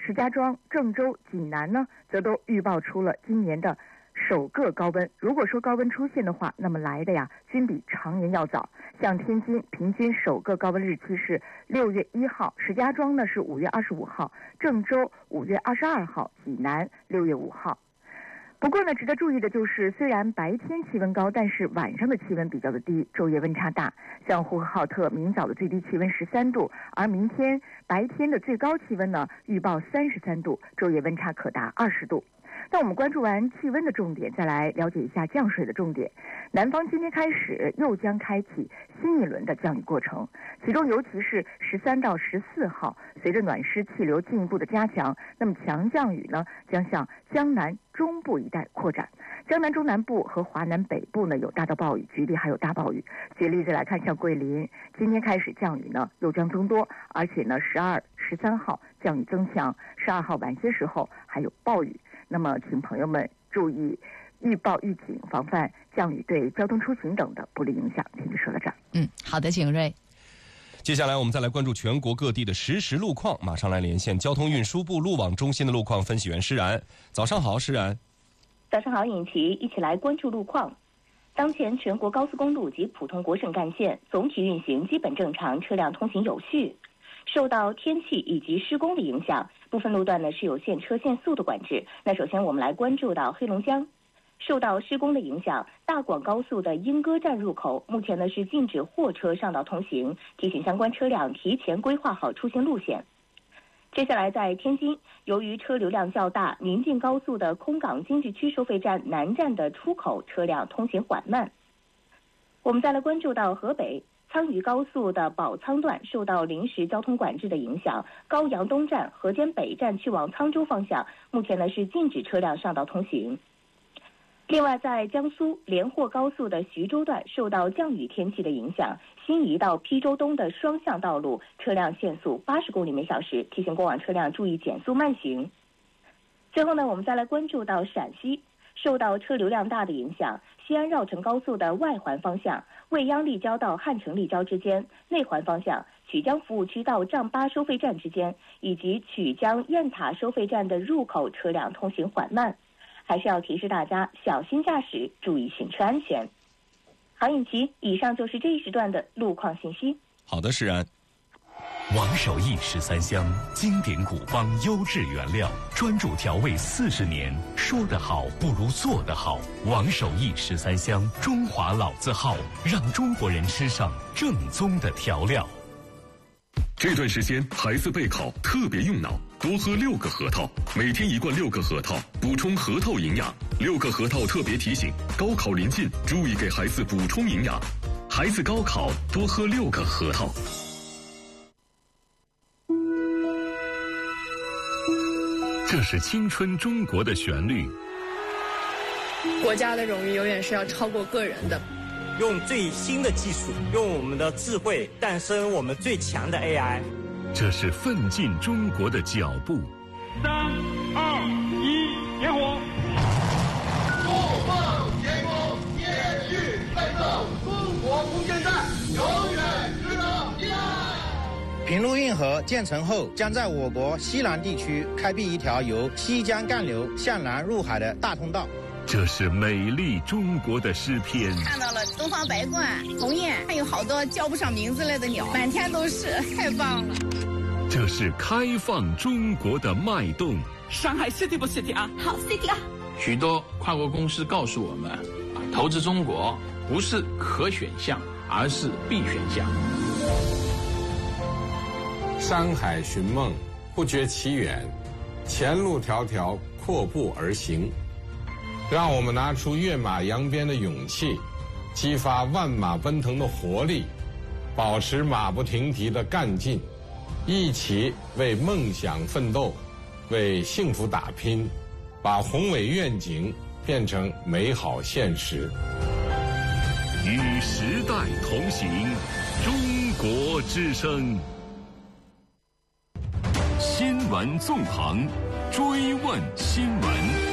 石家庄、郑州、济南呢，则都预报出了今年的首个高温。如果说高温出现的话，那么来的呀均比常年要早。像天津平均首个高温日期是6月1号，石家庄呢是5月25号，郑州5月22号，济南6月5号。不过呢，值得注意的就是，虽然白天气温高，但是晚上的气温比较的低，昼夜温差大。像呼和浩特明早的最低气温13度，而明天白天的最高气温呢，预报33度，昼夜温差可达20度。那我们关注完气温的重点，再来了解一下降水的重点。南方今天开始又将开启新一轮的降雨过程，其中尤其是13到14号，随着暖湿气流进一步的加强，那么强降雨呢将向江南中部一带扩展。江南中南部和华南北部呢有大到暴雨，局地还有大暴雨。举例子来看，像桂林今天开始降雨呢又将增多，而且呢12、13号降雨增强，12号晚些时候还有暴雨。那么请朋友们注意预报预警，防范降雨对交通出行等的不利影响。听你说到这儿。 好的，景睿。 接下来我们再来关注全国各地的实时路况，马上来连线交通运输部路网中心的路况分析员施然。早上好，施然。 早上好，尹奇，一起来关注路况。当前全国高速公路及普通国省干线总体运行基本正常，车辆通行有序。受到天气以及施工的影响，部分路段呢是有限车限速的管制。那首先我们来关注到黑龙江，受到施工的影响，大广高速的莺歌站入口目前呢是禁止货车上道通行，提醒相关车辆提前规划好出行路线。接下来在天津，由于车流量较大，临近高速的空港经济区收费站南站的出口车辆通行缓慢。我们再来关注到河北苍渝高速的宝苍段受到临时交通管制的影响，高阳东站、河间北站去往沧州方向目前呢是禁止车辆上道通行。另外在江苏连霍高速的徐州段受到降雨天气的影响，新移到邳州东的双向道路车辆限速80公里每小时，提醒过往车辆注意减速慢行。最后呢，我们再来关注到陕西，受到车流量大的影响，西安绕城高速的外环方向未央立交到汉城立交之间，内环方向曲江服务区到丈八收费站之间，以及曲江雁塔收费站的入口车辆通行缓慢，还是要提示大家小心驾驶，注意行车安全。好，尹奇，以上就是这一时段的路况信息。 好的，施然。 王守义13香，经典古方，优质原料，专注调味40年。说得好不如做得好。王守义13香，中华老字号，让中国人吃上正宗的调料。 这段时间孩子备考特别用脑，多喝6个核桃，每天1罐6个核桃，补充核桃营养。6个核桃特别提醒，高考临近，注意给孩子补充营养。孩子高考多喝6个核桃。 这是青春中国的旋律。 国家的荣誉永远是要超过个人的。 用最新的技术，用我们的智慧诞生我们最强的 AI。 这是奋进中国的脚步。 3、2、1，点火！ 怒放天空，坚毅奋斗，中国空间站永远值得依赖。 平陆运河建成后，将在我国西南地区开辟一条由西江干流向南入海的大通道。 这是美丽中国的诗篇。 看到了东方白鹳、鸿雁，还有好多叫不上名字来的鸟，满天都是，太棒了。 这是开放中国的脉动。 上海 City 不 City 啊？ 好 City 啊！ 许多跨国公司告诉我们，投资中国不是可选项，而是必选项。 山海寻梦，不觉其远，前路迢迢，阔步而行。让我们拿出跃马扬鞭的勇气，激发万马奔腾的活力，保持马不停蹄的干劲，一起为梦想奋斗，为幸福打拼，把宏伟愿景变成美好现实。 与时代同行，中国之声。新闻纵横，追问新闻。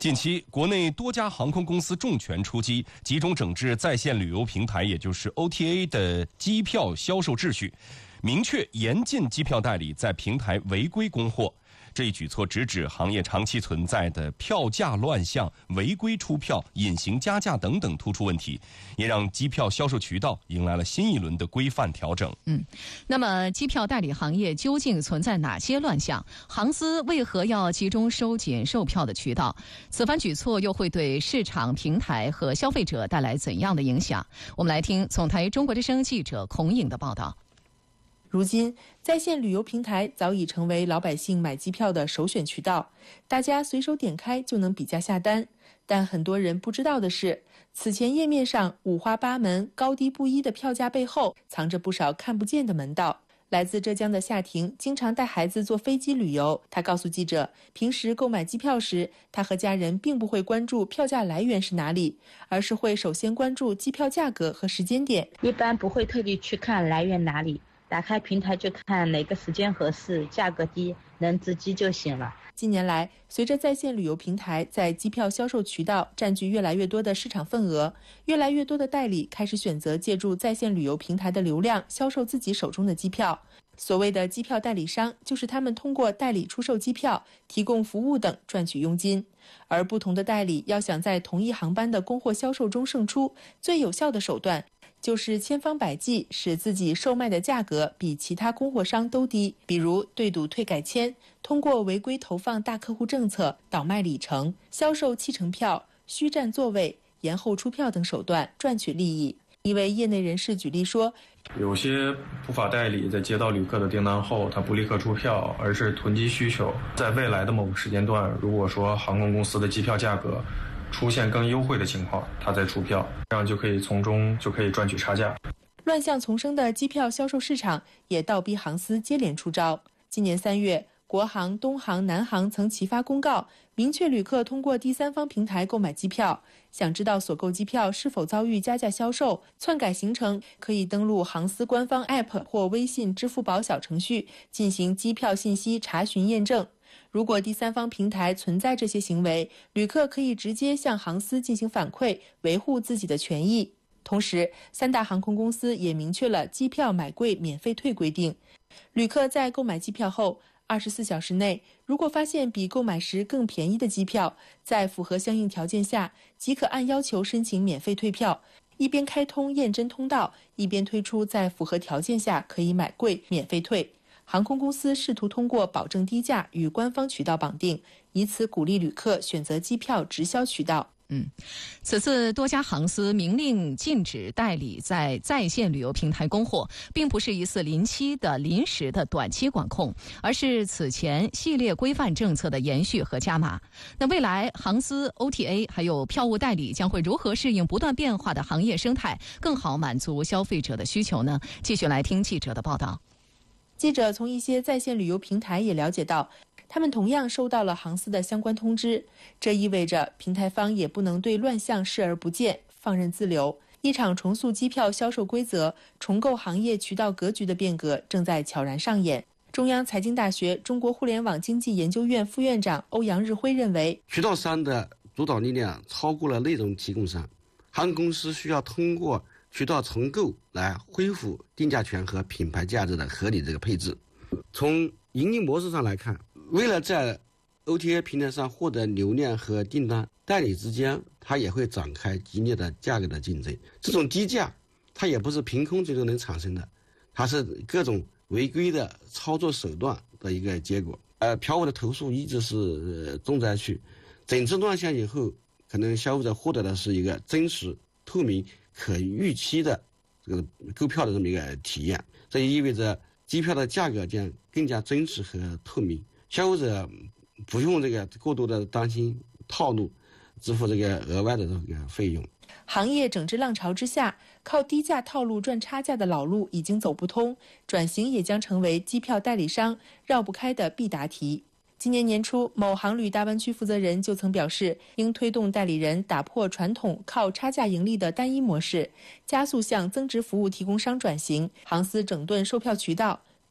近期，国内多家航空公司重拳出击，集中整治在线旅游平台，也就是 OTA 的机票销售秩序，明确严禁机票代理在平台违规供货。这一举措直指行业长期存在的票价乱象、违规出票、隐形加价等等突出问题，也让机票销售渠道迎来了新一轮的规范调整。 那么机票代理行业究竟存在哪些乱象？航司为何要集中收紧售票的渠道？此番举措又会对市场、平台和消费者带来怎样的影响？我们来听总台中国之声记者孔颖的报道。 如今，在线旅游平台早已成为老百姓买机票的首选渠道，大家随手点开就能比价下单。但很多人不知道的是，此前页面上五花八门、高低不一的票价背后，藏着不少看不见的门道。来自浙江的夏婷经常带孩子坐飞机旅游，她告诉记者，平时购买机票时，她和家人并不会关注票价来源是哪里，而是会首先关注机票价格和时间点， 一般不会特地去看来源哪里，打开平台就看哪个时间合适，价格低，能值机就行了。 近年来，随着在线旅游平台在机票销售渠道占据越来越多的市场份额，越来越多的代理开始选择借助在线旅游平台的流量销售自己手中的机票。所谓的机票代理商，就是他们通过代理出售机票、提供服务等赚取佣金。而不同的代理要想在同一航班的供货销售中胜出，最有效的手段就是千方百计使自己售卖的价格比其他供货商都低，比如对赌退改签，通过违规投放大客户政策、倒卖里程、销售弃乘票、虚占座位、延后出票等手段赚取利益。一位业内人士举例说， 有些不法代理在接到旅客的订单后，他不立刻出票，而是囤积需求，在未来的某个时间段，如果说航空公司的机票价格出现更优惠的情况，他再出票，这样从中赚取差价。 乱象丛生的机票销售市场也倒逼航司接连出招。今年3月，国航、东航、南航曾齐发公告，明确旅客通过第三方平台购买机票，想知道所购机票是否遭遇加价销售、篡改行程，可以登录航司官方 App 或微信、支付宝小程序进行机票信息查询验证。如果第三方平台存在这些行为，旅客可以直接向航司进行反馈，维护自己的权益。同时，3大航空公司也明确了机票买贵免费退规定，旅客在购买机票后24小时内，如果发现比购买时更便宜的机票，在符合相应条件下，即可按要求申请免费退票，一边开通验真通道，一边推出在符合条件下可以买贵免费退。航空公司试图通过保证低价与官方渠道绑定，以此鼓励旅客选择机票直销渠道。 此次多家航司明令禁止代理在线旅游平台供货，并不是一次临时的短期管控，而是此前系列规范政策的延续和加码。那未来航司、OTA 还有票务代理将会如何适应不断变化的行业生态，更好满足消费者的需求呢？继续来听记者的报道。 记者从一些在线旅游平台也了解到，他们同样收到了航司的相关通知，这意味着平台方也不能对乱象视而不见，放任自流。一场重塑机票销售规则、重构行业渠道格局的变革正在悄然上演。中央财经大学中国互联网经济研究院副院长欧阳日辉认为， 渠道商的主导力量超过了内容提供商，航空公司需要通过渠道重构来恢复定价权和品牌价值的合理这个配置。从盈利模式上来看，为了在 OTA 平台上获得流量和订单，代理之间它也会展开激烈的价格的竞争。这种低价它也不是凭空就能产生的，它是各种违规的操作手段的一个结果。票务的投诉一直是重灾区，整治乱象以后，可能消费者获得的是一个真实、透明、可预期的这个购票的这么一个体验。这也意味着机票的价格将更加真实和透明，消费者不用这个过多的担心套路，支付这个额外的这个费用。 行业整治浪潮之下，靠低价套路赚差价的老路已经走不通，转型也将成为机票代理商绕不开的必答题。今年年初，某航旅大湾区负责人就曾表示，应推动代理人打破传统靠差价盈利的单一模式，加速向增值服务提供商转型，航司整顿售票渠道，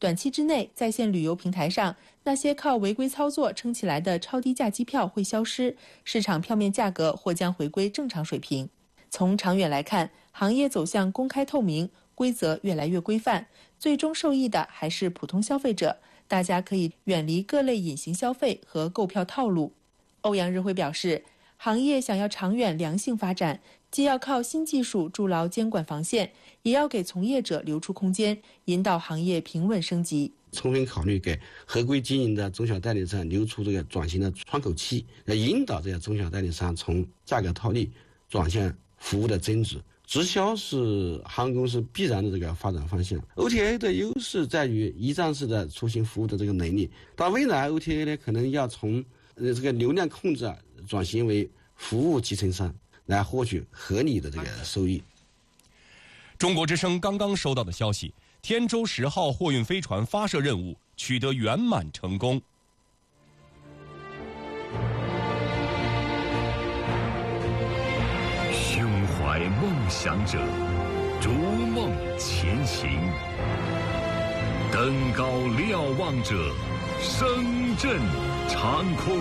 短期之内，在线旅游平台上那些靠违规操作撑起来的超低价机票会消失，市场票面价格或将回归正常水平。从长远来看，行业走向公开透明，规则越来越规范，最终受益的还是普通消费者。大家可以远离各类隐形消费和购票套路。欧阳日辉表示，行业想要长远良性发展，既要靠新技术筑牢监管防线，也要给从业者留出空间，引导行业平稳升级。 充分考虑给合规经营的中小代理商留出这个转型的窗口期，要引导这些中小代理商从价格套利转向服务的增值。直销是航空公司必然的这个发展方向。OTA 的优势在于一站式的出行服务的这个能力，但未来 OTA 呢可能要从这个流量控制转型为服务集成商，来获取合理的这个收益。 中国之声刚刚收到的消息，天舟10号货运飞船发射任务取得圆满成功。 胸怀梦想者，逐梦前行；登高瞭望者，声震长空。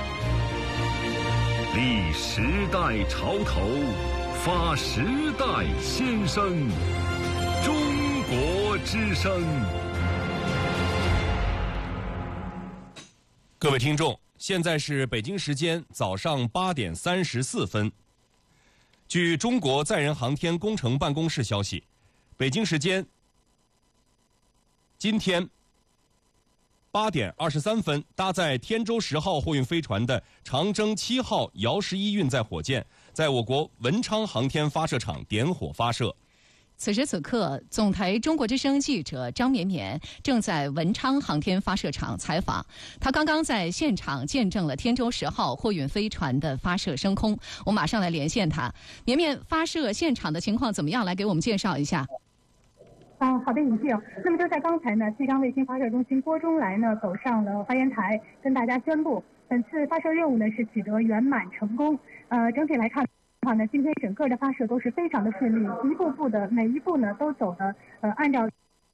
立时代潮头，发时代先声。中国之声。 各位听众，现在是北京时间早上8点34分。据中国载人航天工程办公室消息，北京时间今天8点23分，搭载天舟10号货运飞船的长征7号遥11运载火箭，在我国文昌航天发射场点火发射。 此时此刻，总台中国之声记者张绵绵正在文昌航天发射场采访。他刚刚在现场见证了天舟10号货运飞船的发射升空。我马上来连线他。绵绵，发射现场的情况怎么样？来给我们介绍一下。 好的，尹静。那么就在刚才呢，西昌卫星发射中心郭忠来呢走上了发言台，跟大家宣布，本次发射任务呢是取得圆满成功。整体来看呢，今天整个的发射都是非常的顺利，一步步的每一步呢都走的按照。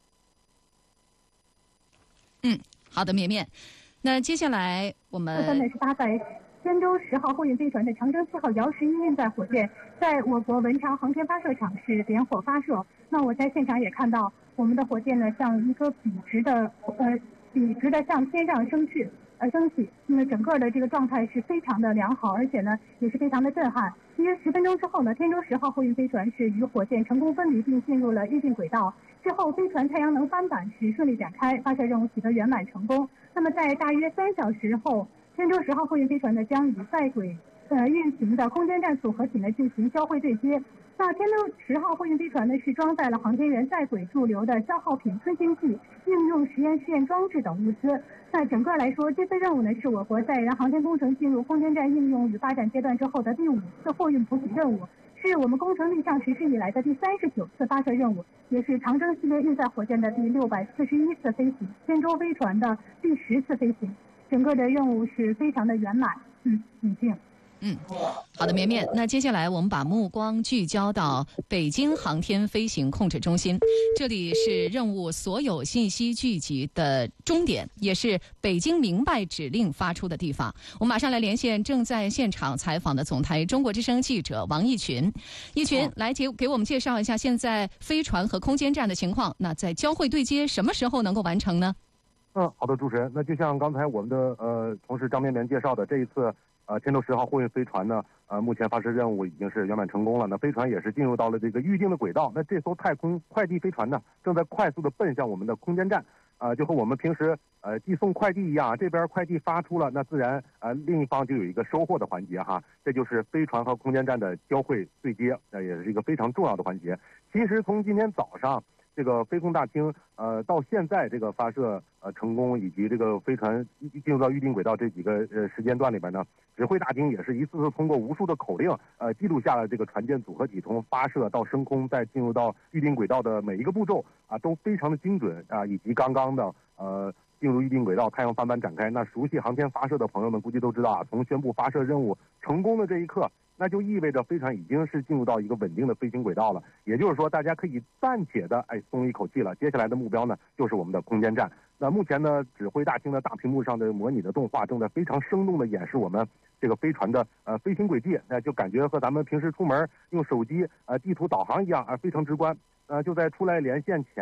好的，绵绵。那接下来我们呢是搭载天舟10号货运飞船的长征7号遥11运载火箭，在我国文昌航天发射场是点火发射。那我在现场也看到，我们的火箭呢像一个笔直的向天上升起。那么整个的这个状态是非常的良好，而且呢也是非常的震撼。约10分钟之后呢，天舟10号货运飞船是与火箭成功分离，并进入了预定轨道。之后，飞船太阳能帆板是顺利展开，发射任务取得圆满成功。那么在大约3小时后，天舟10号货运飞船呢将与在轨运行的空间站组合体呢进行交会对接。那天舟10号货运飞船呢是装载了航天员在轨驻留的消耗品、推进剂、应用实验装置等物资。那整个来说，这次任务呢是我国载人航天工程进入空间站应用与发展阶段之后的第5次货运补给任务，是我们工程立项实施以来的第39次发射任务，也是长征系列运载火箭的第641次飞行，天舟飞船的第10次飞行。整个的任务是非常的圆满。尹静。 好的，绵绵。那接下来我们把目光聚焦到北京航天飞行控制中心，这里是任务所有信息聚集的终点，也是北京明白指令发出的地方。我们马上来连线正在现场采访的总台中国之声记者王义群。义群，来给我们介绍一下现在飞舟和空间站的情况。那在交会对接什么时候能够完成呢？ 好的，主持人。那就像刚才我们的同事张绵绵介绍的，这一次天舟10号货运飞船呢，目前发射任务已经是圆满成功了。那飞船也是进入到了这个预定的轨道。那这艘太空快递飞船呢，正在快速的奔向我们的空间站。就和我们平时寄送快递一样，这边快递发出了，那自然另一方就有一个收货的环节哈。这就是飞船和空间站的交会对接，也是一个非常重要的环节。其实从今天早上这个飞控大厅到现在这个发射成功，以及这个飞船进入到预定轨道这几个时间段里边呢，指挥大厅也是一次次通过无数的口令记录下了这个船舰组合体从发射到升空再进入到预定轨道的每一个步骤都非常的精准以及刚刚的进入预定轨道，太阳帆板展开。那熟悉航天发射的朋友们估计都知道从宣布发射任务成功的这一刻， 那就意味着飞船已经是进入到一个稳定的飞行轨道了。也就是说，大家可以暂且的松一口气了。接下来的目标呢，就是我们的空间站。那目前呢，指挥大厅的大屏幕上的模拟的动画正在非常生动的演示我们这个飞船的飞行轨迹，就感觉和咱们平时出门用手机地图导航一样非常直观。就在出来连线前。